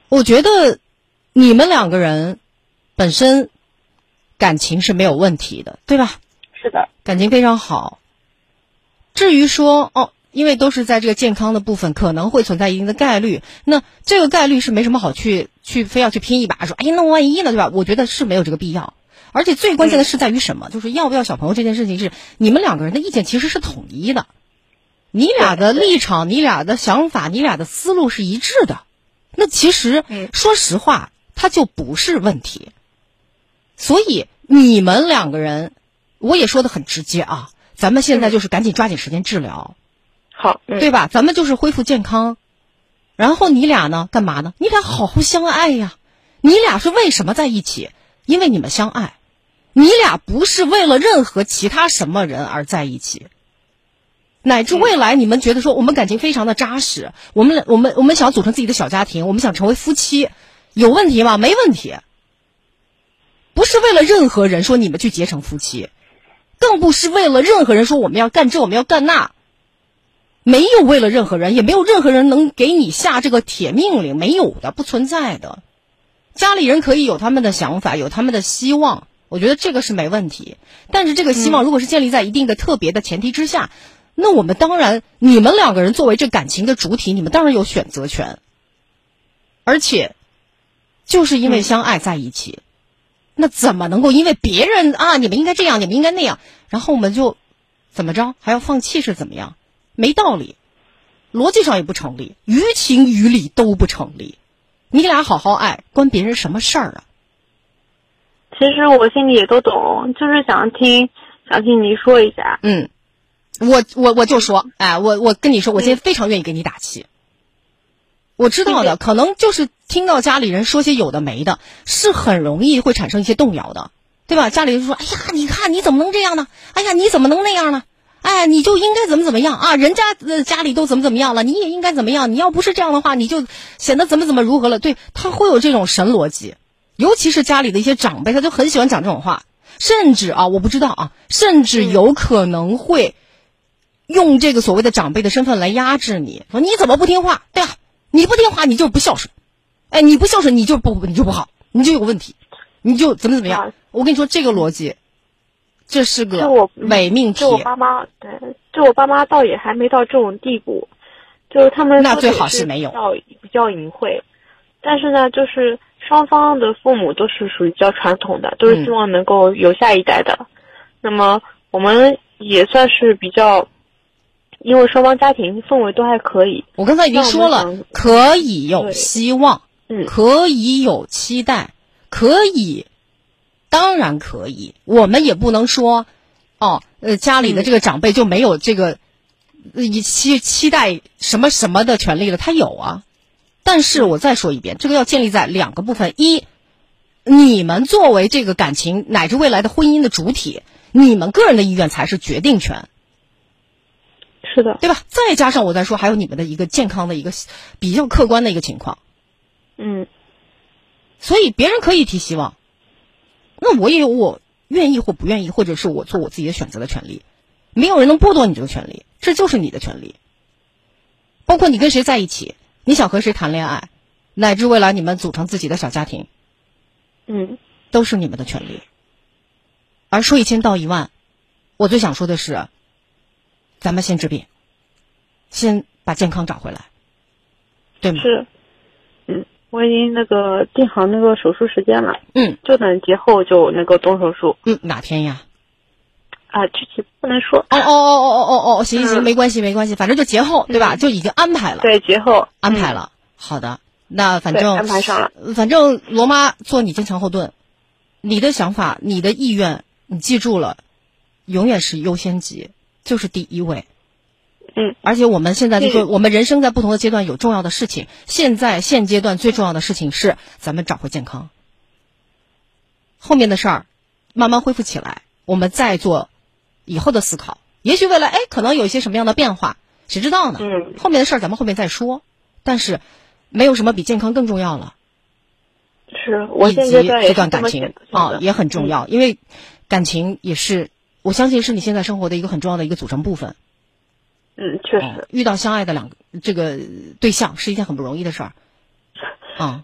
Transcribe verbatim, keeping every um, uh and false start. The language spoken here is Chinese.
我觉得你们两个人本身感情是没有问题的，对吧？ 是的， 感情非常好。至于说哦，因为都是在这个健康的部分可能会存在一定的概率，那这个概率是没什么好去去非要去拼一把说，哎呀，那万一呢，对吧？我觉得是没有这个必要。而且最关键的是在于什么？就是要不要小朋友这件事情是你们两个人的意见其实是统一的，你俩的立场、你俩的想法、你俩的思路是一致的。那其实说实话，它就不是问题。所以你们两个人，我也说得很直接啊，咱们现在就是赶紧抓紧时间治疗， 好，嗯、 对吧？咱们就是恢复健康，然后你俩呢，干嘛呢？你俩好好相爱呀！你俩是为什么在一起？因为你们相爱，你俩不是为了任何其他什么人而在一起。乃至未来你们觉得说我们感情非常的扎实，我们我们我们想组成自己的小家庭，我们想成为夫妻，有问题吗？没问题。不是为了任何人说你们去结成夫妻，更不是为了任何人说我们要干这我们要干那，没有为了任何人，也没有任何人能给你下这个铁命令，没有的，不存在的。家里人可以有他们的想法，有他们的希望，我觉得这个是没问题。但是这个希望如果是建立在一定的特别的前提之下，嗯、那我们当然，你们两个人作为这感情的主体，你们当然有选择权。而且就是因为相爱在一起，嗯、那怎么能够因为别人啊你们应该这样你们应该那样，然后我们就怎么着还要放弃是怎么样？没道理，逻辑上也不成立，于情于理都不成立。你俩好好爱，关别人什么事儿啊？ 其实我心里也都懂，就是想听想听你说一下。 嗯，我我我就说，哎，我我跟你说，我今天非常愿意给你打气。嗯、我知道的，嗯、可能就是听到家里人说些有的没的，是很容易会产生一些动摇的，对吧？家里人就说：“哎呀，你看你怎么能这样呢？哎呀，你怎么能那样呢？哎，你就应该怎么怎么样啊？人家呃家里都怎么怎么样了，你也应该怎么样？你要不是这样的话，你就显得怎么怎么如何了。”对，他会有这种神逻辑，尤其是家里的一些长辈，他就很喜欢讲这种话，甚至啊，我不知道啊，甚至有可能会用这个所谓的长辈的身份来压制你，说你怎么不听话？对吧？你不听话，你就不孝顺。哎，你不孝顺，你就不你就不好，你就有问题，你就怎么怎么样。我跟你说，这个逻辑。这是个伪命题。 就我爸妈，对，就我爸妈倒也还没到这种地步，就是他们那最好是没有， 比较比较隐晦，但是呢，就是双方的父母都是属于比较传统的，都是希望能够有下一代的。嗯、那么我们也算是比较，因为双方家庭氛围都还可以。 我刚才已经说了，可以有希望，嗯，可以有期待，可以。当然可以，我们也不能说，哦，呃，家里的这个长辈就没有这个，呃，期期待什么什么的权利了，他有啊。但是我再说一遍，这个要建立在两个部分：一，你们作为这个感情乃至未来的婚姻的主体，你们个人的意愿才是决定权。 是的， 对吧？再加上我再说，还有你们的一个健康的一个比较客观的一个情况。 嗯， 所以别人可以提希望。那我也有我愿意或不愿意，或者是我做我自己的选择的权利，没有人能剥夺你这个权利，这就是你的权利。包括你跟谁在一起，你想和谁谈恋爱，乃至未来你们组成自己的小家庭， 嗯， 都是你们的权利。而说一千道一万，我最想说的是，咱们先治病，先把健康找回来，对吗？ 是。我已经那个定好那个手术时间了， 嗯， 就等节后就那个动手术。 嗯，哪天呀？ 啊，具体不能说。 哦哦哦哦哦哦哦，行行行，没关系没关系，反正就节后，对吧？就已经安排了。 对，节后安排了。好的，那反正安排上了。 反正罗妈做你坚强后盾，你的想法、你的意愿，你记住了，永远是优先级，就是第一位。 嗯， 而且我们现在就说，我们人生在不同的阶段有重要的事情。现在现阶段最重要的事情是咱们找回健康，后面的事儿慢慢恢复起来，我们再做以后的思考。也许未来哎，可能有一些什么样的变化，谁知道呢？ 嗯， 后面的事儿咱们后面再说。但是没有什么比健康更重要了。 是我现在这段感情啊也很重要， 嗯、 因为感情也是我相信是你现在生活的一个很重要的一个组成部分。 嗯，确实、 哦，遇到相爱的两个这个对象是一件很不容易的事儿，啊。